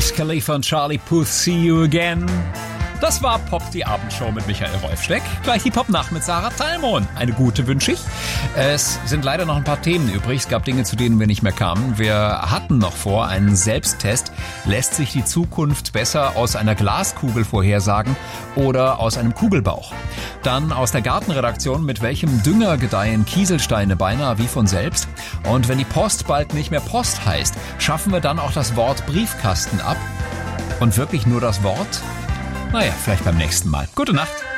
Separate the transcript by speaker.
Speaker 1: Wiz Khalifa und Charlie Puth, See You Again. Das war Pop, die Abendshow mit Michael Rolfsteck. Gleich die Pop-Nacht mit Sarah Thalmon. Eine gute wünsche ich. Es sind leider noch ein paar Themen übrig. Es gab Dinge, zu denen wir nicht mehr kamen. Wir hatten noch vor einen Selbsttest. Lässt sich die Zukunft besser aus einer Glaskugel vorhersagen oder aus einem Kugelbauch? Dann aus der Gartenredaktion, mit welchem Dünger gedeihen Kieselsteine beinahe wie von selbst? Und wenn die Post bald nicht mehr Post heißt, schaffen wir dann auch das Wort Briefkasten ab? Und wirklich nur das Wort? Naja, vielleicht beim nächsten Mal. Gute Nacht.